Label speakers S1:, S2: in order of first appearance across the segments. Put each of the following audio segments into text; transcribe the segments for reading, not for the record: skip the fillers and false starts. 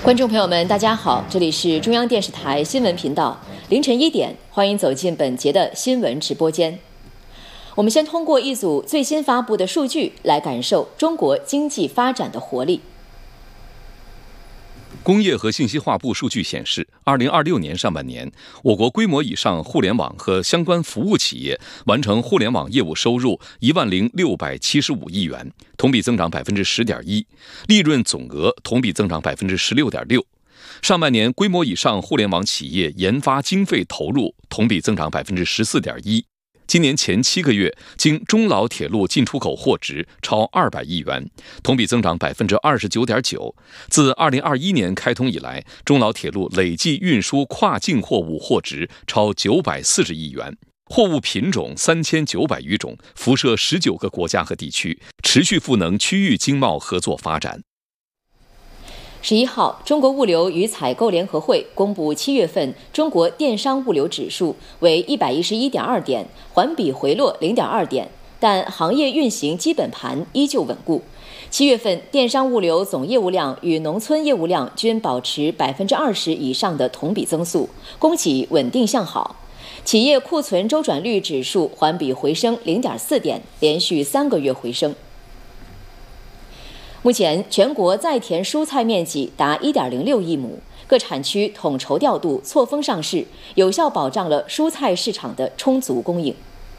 S1: 观众朋友们，大家好，这里是中央电视台新闻频道，凌晨1点，欢迎走进本节的新闻直播间。我们先通过一组最新发布的数据来感受中国经济发展的活力。
S2: 工业和信息化部数据显示，2026年上半年，我国规模以上互联网和相关服务企业完成互联网业务收入10675亿元，同比增长10.1%，利润总额同比增长16.6%。上半年规模以上互联网企业研发经费投入同比增长14.1%。今年前7个月，经中老铁路进出口货值超200亿元，同比增长29.9%。自2021年开通以来，中老铁路累计运输跨境货物货值超940亿元，货物品种3900余种，辐射19个国家和地区，持续赋能区域经贸合作发展。
S1: 11号，中国物流与采购联合会公布7月份中国电商物流指数为111.2点，环比回落0.2点，但行业运行基本盘依旧稳固。7月份电商物流总业务量与农村业务量均保持20%以上的同比增速，供给稳定向好。企业库存周转率指数环比回升0.4点，连续3个月回升。目前，全国在田蔬菜面积达1.06亿亩，各产区统筹调度、错峰上市，有效保障了蔬菜市场的充足供应。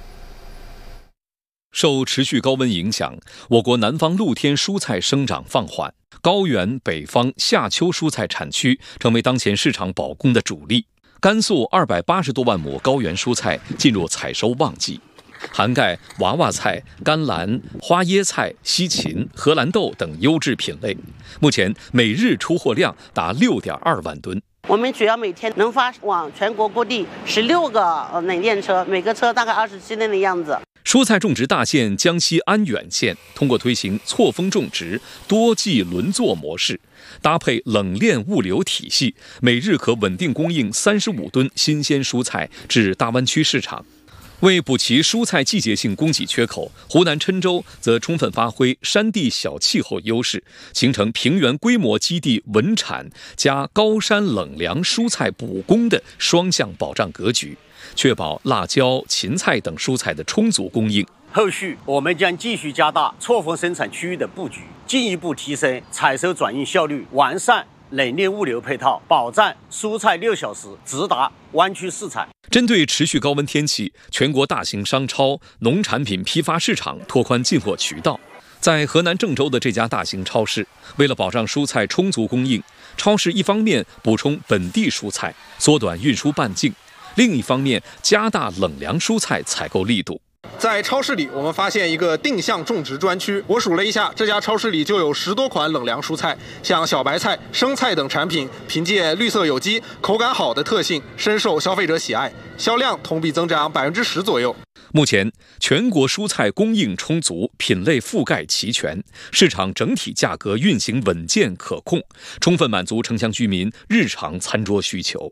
S2: 受持续高温影响，我国南方露天蔬菜生长放缓，高原、北方夏秋蔬菜产区成为当前市场保供的主力。甘肃280多万亩高原蔬菜进入采收旺季，涵盖娃娃菜、甘蓝、花椰菜、西芹、荷兰豆等优质品类。目前每日出货量达6.2万吨。
S3: 我们主要每天能发往全国各地16个冷链车，每个车大概27吨的样子。
S2: 蔬菜种植大县江西安远县通过推行错峰种植、多季轮作模式，搭配冷链物流体系，每日可稳定供应35吨新鲜蔬菜至大湾区市场。为补齐蔬菜季节性供给缺口，湖南郴州则充分发挥山地小气候优势，形成平原规模基地稳产加高山冷凉蔬菜补供的双向保障格局，确保辣椒、芹菜等蔬菜的充足供应。
S4: 后续我们将继续加大错峰生产区域的布局，进一步提升采收转运效率，完善冷链物流配套，保障蔬菜6小时直达湾区市场。
S2: 针对持续高温天气，全国大型商超、农产品批发市场拓宽进货渠道。在河南郑州的这家大型超市，为了保障蔬菜充足供应，超市一方面补充本地蔬菜，缩短运输半径，另一方面加大冷凉蔬菜采购力度。
S5: 在超市里，我们发现一个定向种植专区。我数了一下，这家超市里就有10多款冷凉蔬菜，像小白菜、生菜等产品，凭借绿色有机、口感好的特性，深受消费者喜爱，销量同比增长10%左右。
S2: 目前，全国蔬菜供应充足，品类覆盖齐全，市场整体价格运行稳健可控，充分满足城乡居民日常餐桌需求。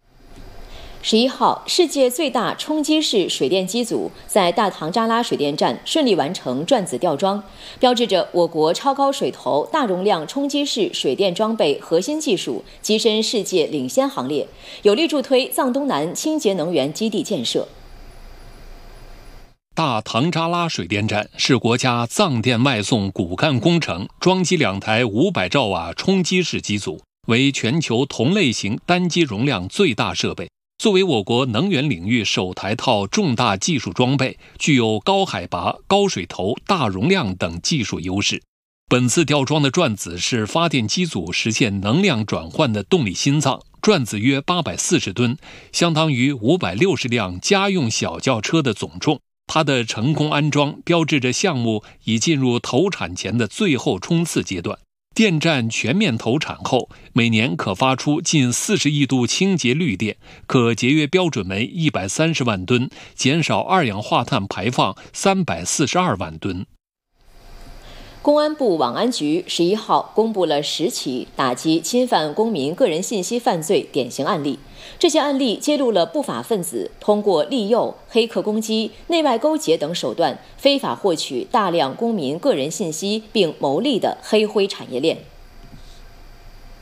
S1: 11号，世界最大冲击式水电机组在大唐扎拉水电站顺利完成转子吊装，标志着我国超高水头大容量冲击式水电装备核心技术跻身世界领先行列，有力助推藏东南清洁能源基地建设。
S6: 大唐扎拉水电站是国家藏电外送骨干工程，装机2台500兆瓦冲击式机组，为全球同类型单机容量最大设备。作为我国能源领域首台套重大技术装备，具有高海拔、高水头、大容量等技术优势。本次吊装的转子是发电机组实现能量转换的动力心脏，转子约840吨，相当于560辆家用小轿车的总重。它的成功安装，标志着项目已进入投产前的最后冲刺阶段。电站全面投产后，每年可发出近40亿度清洁绿电，可节约标准煤130万吨，减少二氧化碳排放342万吨。
S1: 公安部网安局11号公布了10起打击侵犯公民个人信息犯罪典型案例。这些案例揭露了不法分子通过利诱、黑客攻击、内外勾结等手段，非法获取大量公民个人信息并牟利的黑灰产业链。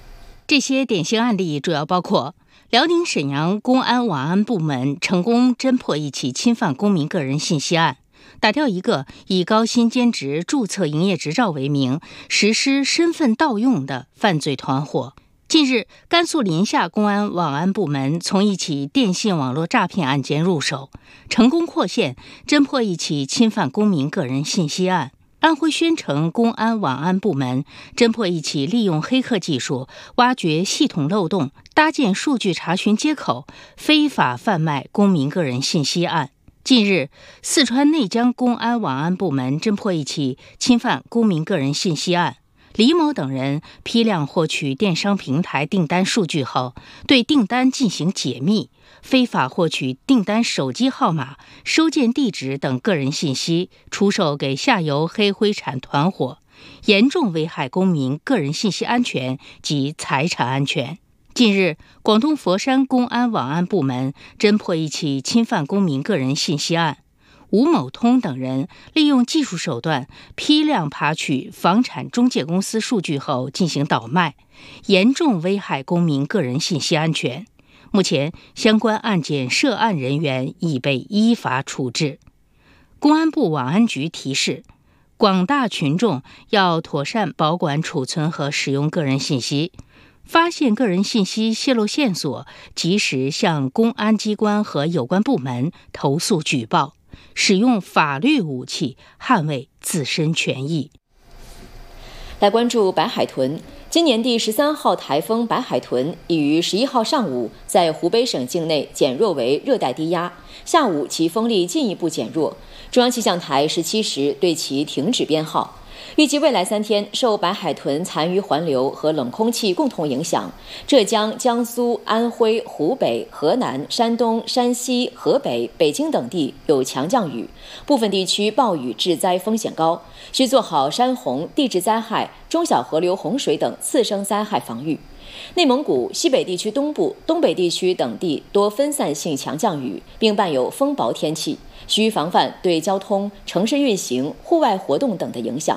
S7: 这些典型案例主要包括辽宁沈阳公安网安部门成功侦破一起侵犯公民个人信息案，打掉一个以高薪兼职注册营业执照为名实施身份盗用的犯罪团伙。近日，甘肃临夏公安网安部门从一起电信网络诈骗案件入手，成功扩线侦破一起侵犯公民个人信息案。安徽宣城公安网安部门侦破一起利用黑客技术挖掘系统漏洞、搭建数据查询接口、非法贩卖公民个人信息案。近日，四川内江公安网安部门侦破一起侵犯公民个人信息案。李某等人批量获取电商平台订单数据后，对订单进行解密，非法获取订单手机号码、收件地址等个人信息，出售给下游黑灰产团伙，严重危害公民个人信息安全及财产安全。近日，广东佛山公安网安部门侦破一起侵犯公民个人信息案。吴某通等人利用技术手段批量扒取房产中介公司数据后进行倒卖，严重危害公民个人信息安全。目前，相关案件涉案人员已被依法处置。公安部网安局提示，广大群众要妥善保管、储存和使用个人信息，发现个人信息泄露线索，及时向公安机关和有关部门投诉举报，使用法律武器捍卫自身权益。
S1: 来关注白海豚。今年第13号台风白海豚已于11号上午在湖北省境内减弱为热带低压，下午其风力进一步减弱。中央气象台17时对其停止编号。预计未来3天，受白海豚残余环流和冷空气共同影响，浙江、江苏、安徽、湖北、河南、山东、山西、河北、北京等地有强降雨，部分地区暴雨致灾风险高，需做好山洪、地质灾害、中小河流洪水等次生灾害防御。内蒙古、西北地区东部、东北地区等地多分散性强降雨，并伴有风雹天气，需防范对交通、城市运行、户外活动等的影响。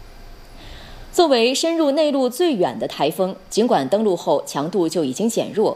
S1: 作为深入内陆最远的台风，尽管登陆后强度就已经减弱，